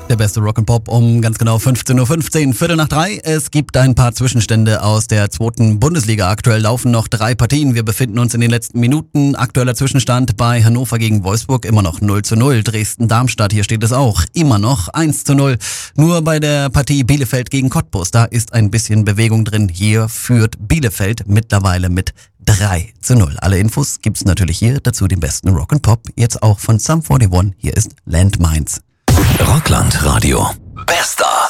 Der beste Rock'n'Pop um ganz genau 15:15 Uhr, Viertel nach 3. Es gibt ein paar Zwischenstände aus der 2. Bundesliga. Aktuell laufen noch 3 Partien. Wir befinden uns in den letzten Minuten. Aktueller Zwischenstand bei Hannover gegen Wolfsburg immer noch 0:0. Dresden-Darmstadt, hier steht es auch, immer noch 1:0. Nur bei der Partie Bielefeld gegen Cottbus, da ist ein bisschen Bewegung drin. Hier führt Bielefeld mittlerweile mit 3:0. Alle Infos gibt's natürlich hier. Dazu den besten Rock'n'Pop. Jetzt auch von Sum 41. Hier ist Landmines. Rockland Radio. Bester